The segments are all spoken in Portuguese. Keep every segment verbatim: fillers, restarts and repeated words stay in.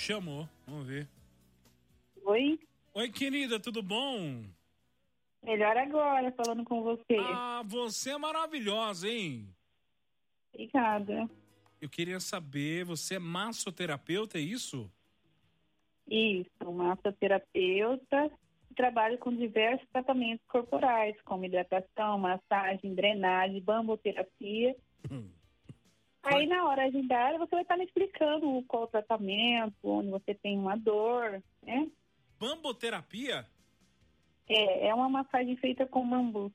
Chamou, vamos ver. Oi? Oi, querida, tudo bom? Melhor agora, falando com você. Ah, você é maravilhosa, hein? Obrigada. Eu queria saber, você é massoterapeuta, é isso? Isso, massoterapeuta. Trabalho com diversos tratamentos corporais, como hidratação, massagem, drenagem, bamboterapia. Aí, na hora agendada, você vai estar me explicando qual o tratamento, onde você tem uma dor, né? Bamboterapia? É, é uma massagem feita com bambu.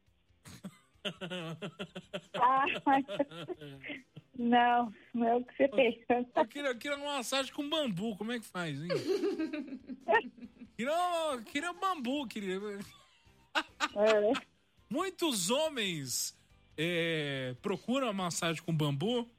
Ah, mas... Não, não é o que você pensa. Eu queria, eu queria uma massagem com bambu, como é que faz, hein? queria, queria bambu, queria... É. Muitos homens é, procuram a massagem com bambu.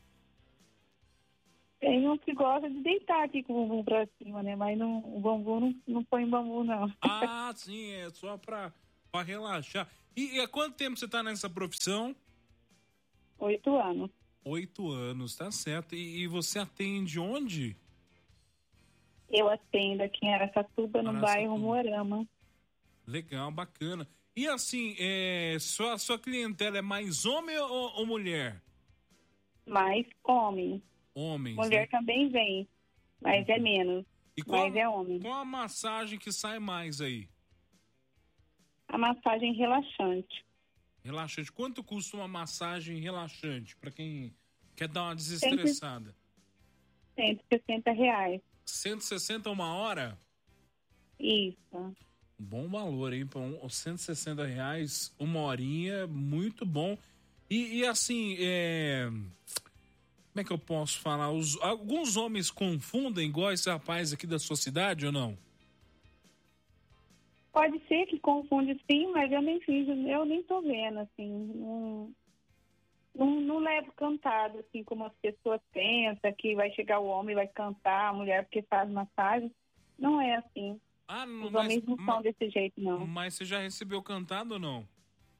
Tem um que gosta de deitar aqui com o bumbum pra cima, né? Mas não, o bambu não, não põe bambu, não. Ah, sim, é só pra, pra relaxar. E, e há quanto tempo você tá nessa profissão? Oito anos. Oito anos, tá certo. E, e você atende onde? Eu atendo aqui em Araçatuba, no Araçatuba. bairro Moarama. Legal, bacana. E assim, é, sua, sua clientela é mais homem ou, ou mulher? Mais homem. Homens, Mulher né? também vem, mas é menos. E qual, mas é homem. Qual a massagem que sai mais aí? A massagem relaxante. Relaxante. Quanto custa uma massagem relaxante? Pra quem quer dar uma desestressada? cento e sessenta reais. cento e sessenta uma hora? Isso. Um bom valor, hein? Para um, cento e sessenta reais, uma horinha, muito bom. E, e assim, é... como é que eu posso falar? Os, alguns homens confundem igual esse rapaz aqui da sua cidade ou não? Pode ser que confunde sim, mas eu nem fiz, eu nem tô vendo, assim, não, não, não levo cantado, assim, como as pessoas pensam, que vai chegar o homem e vai cantar, a mulher porque faz massagem. Não é assim. Ah, não, Os mas, homens não mas, são desse jeito, não. Mas você já recebeu cantado ou não?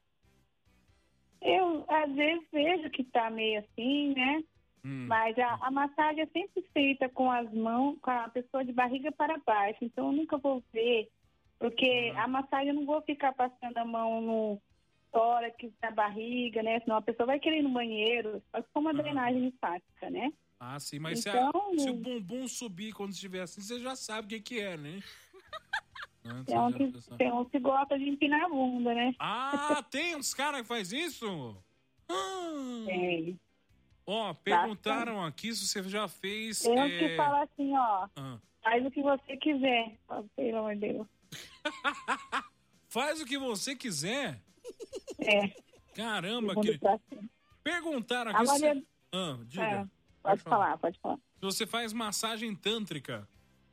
Eu, às vezes, vejo que tá meio assim, né? Hum. Mas a, a massagem é sempre feita com as mãos, com a pessoa de barriga para baixo. Então, eu nunca vou ver, porque a massagem eu não vou ficar passando a mão no tórax, na barriga, né? Senão a pessoa vai querer ir no banheiro. Faz como uma drenagem linfática, né? Ah, sim, mas então, se, a, se o bumbum subir quando estiver assim, você já sabe o que, que é, né? Não, tem, um que, tem um que gosta de empinar a bunda, né? Ah, tem uns caras que faz isso? Ah. Tem. Ó, perguntaram Bastante. aqui se você já fez... Tem uns é... que falam assim, ó, ah. faz o que você quiser. Oh, pelo amor de Deus. Faz o que você quiser? É. Caramba, que... Perguntaram aqui... Maria... Se... Ah, diga. É. Pode, pode falar. falar, pode falar. Se você faz massagem tântrica.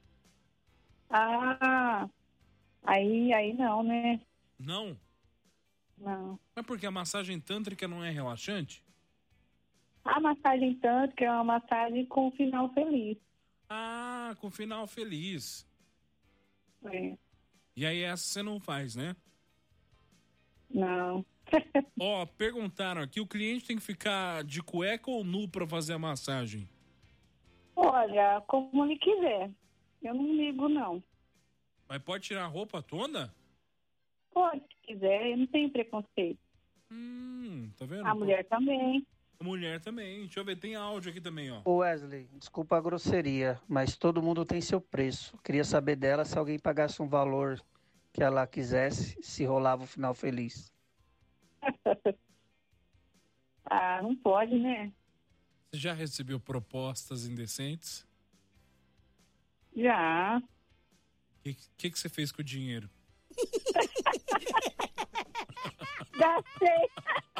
Ah, aí, aí não, né? Não? Não. Mas porque a massagem tântrica não é relaxante? A massagem tântrica é uma massagem com final feliz. Ah, com final feliz. É. E aí essa você não faz, né? Não. Ó, perguntaram aqui, o cliente tem que ficar de cueca ou nu pra fazer a massagem? Olha, como ele quiser. Eu não ligo, não. Mas pode tirar a roupa toda? Pode, se quiser. Eu não tenho preconceito. Hum, tá vendo? A mulher também. A mulher também. Deixa eu ver, tem áudio aqui também, ó. Ô Wesley, desculpa a grosseria, mas todo mundo tem seu preço. Queria saber dela se alguém pagasse um valor que ela quisesse, se rolava o final feliz. Ah, não pode, né? Você já recebeu propostas indecentes? Já. O que, que, que você fez com o dinheiro? Gastei.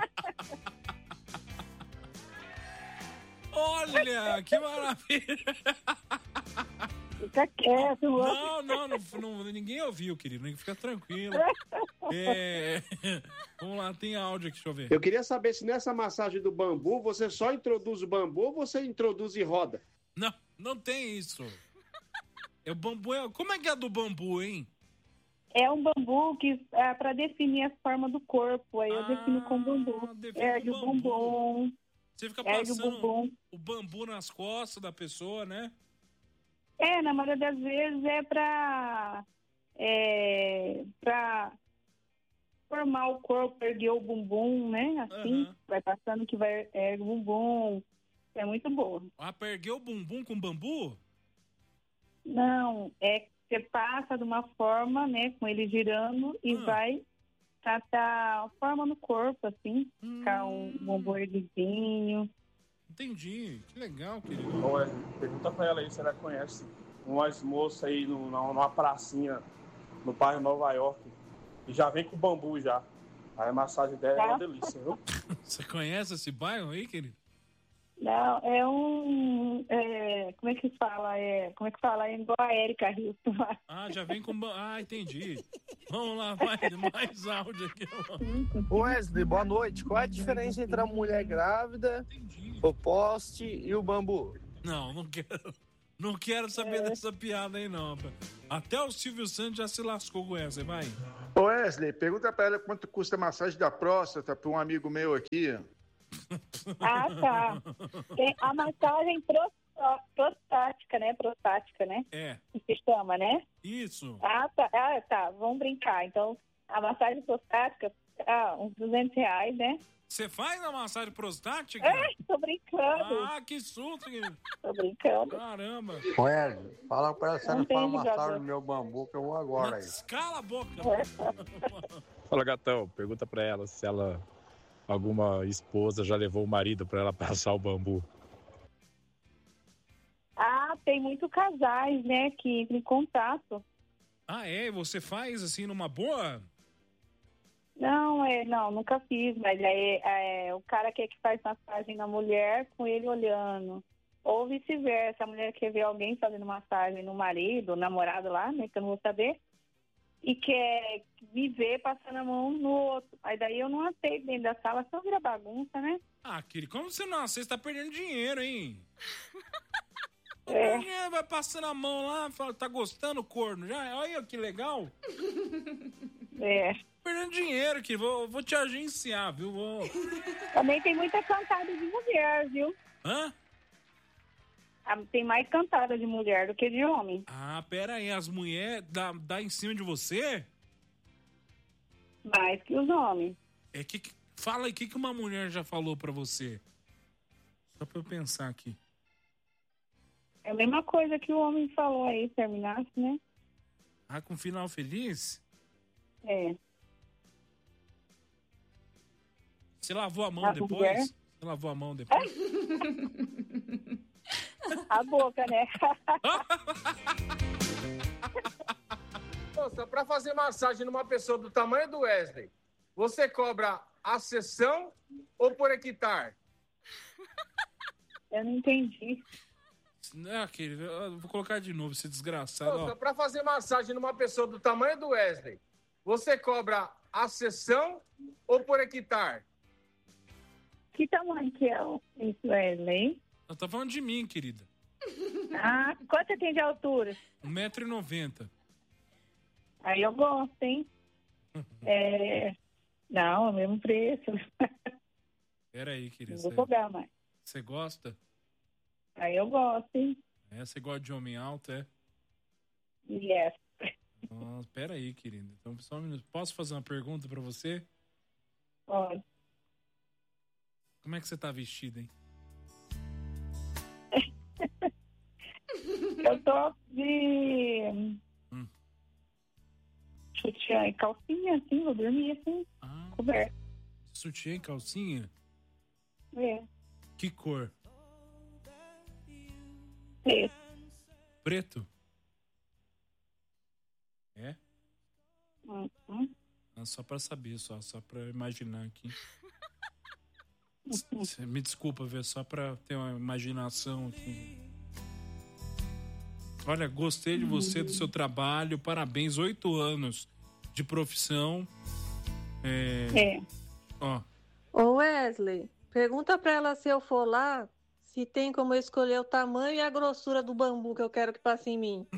Olha, que maravilha! Fica quieto, não, não, não, não, ninguém ouviu, querido. Fica tranquilo. É, vamos lá, tem áudio aqui, deixa eu ver. Eu queria saber se nessa massagem do bambu você só introduz o bambu ou você introduz e roda? Não, não tem isso. É o bambu, é... Como é que é do bambu, hein? É um bambu que é para definir a forma do corpo. Aí eu ah, defino com bambu. Ergue o bumbum. Você fica passando o bambu. o bambu nas costas da pessoa, né? É, na maioria das vezes é pra, é, pra formar o corpo, erguer o bumbum, né? Assim, Aham. vai passando que vai ergue o bumbum. É muito boa. Ah, pra erguer o bumbum com bambu? Não, é que você passa de uma forma, né, com ele girando e Ah. vai tratar forma no corpo, assim, Hum. ficar um bumbum erguidinho. Entendi. Que legal, querido. Ô, Wesley, pergunta pra ela aí se ela conhece umas moças aí no, numa pracinha no bairro Nova York e já vem com bambu já. Aí a massagem dela é uma delícia, viu? Você conhece esse bairro aí, querido? Não, é um. É, como é que fala? É, como é que fala? É igual a Erika Hilton. Ah, já vem com... ba- Ah, entendi. Vamos lá, vai. Mais áudio aqui. Wesley, boa noite. Qual é a diferença entre a mulher grávida, Entendi. o poste e o bambu? Não, não quero... Não quero saber dessa piada aí, não. Rapaz. Até o Silvio Santos já se lascou com essa, vai. Ô Wesley, pergunta pra ela quanto custa a massagem da próstata pra um amigo meu aqui. Ah, tá. Tem a massagem prostó- prostática, né? Prostática, né? É, Que se chama, né? isso. Ah, tá. Ah, tá. Vamos brincar. Então, a massagem prostática, ah, uns duzentos reais, né? Você faz a massagem prostática? É, tô brincando. Ah, que susto, querido. Tô brincando. Caramba. Wesley, fala pra ela se ela Não não faz tem massagem jogador. no meu bambu que eu vou agora aí. Cala a boca. Fala, gatão. Pergunta pra ela se ela, alguma esposa já levou o marido pra ela passar o bambu. Ah, tem muitos casais, né, que entram em contato. Ah, é? Você faz assim numa boa? Não, é, não, nunca fiz, mas é, é, o cara quer que faz massagem na mulher com ele olhando. Ou vice-versa, a mulher quer ver alguém fazendo massagem no marido, namorado lá, né, que eu não vou saber, e quer me ver passando a mão no outro. Aí daí eu não aceito dentro da sala, só vira bagunça, né? Ah, querido, como você não aceita? Você tá perdendo dinheiro, hein? É. É, vai passando a mão lá, fala, tá gostando, corno? Já, olha que legal. É. Perdendo dinheiro aqui, vou, vou te agenciar, viu? Vou... Também tem muita cantada de mulher, viu? Hã? Ah, tem mais cantada de mulher do que de homem. Ah, pera aí, as mulheres dá, dá em cima de você? Mais que os homens. É que, que- fala aí, o que, que uma mulher já falou pra você? Só pra eu pensar aqui. É a mesma coisa que o homem falou aí, terminasse, né? Ah, com final feliz? É. Você lavou a mão A depois? mulher? Você lavou a mão depois? A boca, né? Moça, pra fazer massagem numa pessoa do tamanho do Wesley, você cobra a sessão ou por hectare? Eu não entendi. Ah, querido, eu vou colocar de novo, esse desgraçado. Moça, Ó. pra fazer massagem numa pessoa do tamanho do Wesley, você cobra a sessão ou por hectare? Que tamanho que é o isso, Wesley? Eu tô falando de mim, querida. Ah, quanto você tem de altura? um metro e noventa. Aí eu gosto, hein? É... Não, é o mesmo preço. Pera aí, querida. Não vou Você, cobrar mais. você gosta? Aí eu gosto, hein? É, você gosta de homem alto, é? Yes. Ah, pera aí, querida. Então, só um minuto. Posso fazer uma pergunta pra você? Pode. Como é que você tá vestida, hein? Eu tô de Hum. sutiã e calcinha, assim, vou dormir assim, Ah, coberto. sutiã e calcinha? É. Que cor? Preto. Preto? É? Uhum. Ah, só pra saber, só, só pra eu imaginar aqui. Cê- Me desculpa, ver, só pra ter uma imaginação aqui. Olha, gostei de você, do seu trabalho, parabéns, oito anos de profissão. É, É. ó, Ô Wesley, pergunta pra ela se eu for lá, se tem como eu escolher o tamanho e a grossura do bambu que eu quero que passe em mim.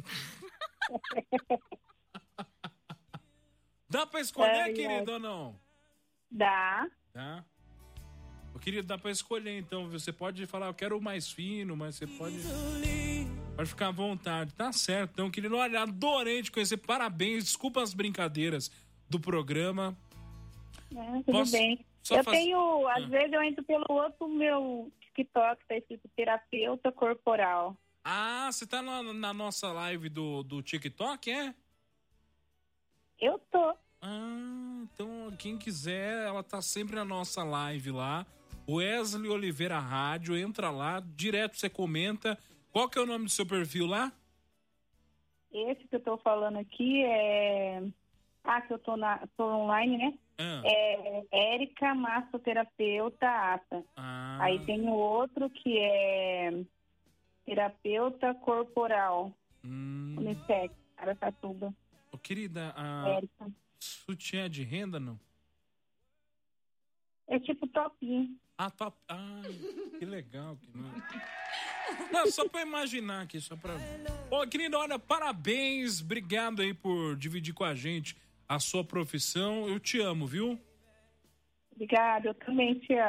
dá pra escolher, Ai, querido, ou não? Dá. Tá? Ô, querido, dá pra escolher, então. Você pode falar, eu quero o mais fino, mas você pode, Pode ficar à vontade. Tá certo. Então, querido, olha, adorei te conhecer. Parabéns. Desculpa as brincadeiras do programa. É, tudo Posso bem. só Eu faz- tenho, às Ah. vezes eu entro pelo outro meu TikTok, tá escrito terapeuta corporal. Ah, você tá na, na nossa live do, do TikTok, é? Eu tô. Ah, então quem quiser, ela tá sempre na nossa live lá. Wesley Oliveira Rádio, entra lá, direto você comenta. Qual que é o nome do seu perfil lá? Esse que eu tô falando aqui é... Ah, que eu tô, na... tô online, né? Ah. É Érica Massoterapeuta Ata. Ah. Aí tem o outro que é terapeuta corporal. Hum. Unissex, Araçatuba. Ô, querida, a Érica. sutiã de renda, não? É tipo topinho. Ah, top. Ah, que legal. Que não... não, só pra imaginar aqui, só pra... Ô, querida, olha, parabéns. Obrigado aí por dividir com a gente a sua profissão. Eu te amo, viu? Obrigada, eu também te amo.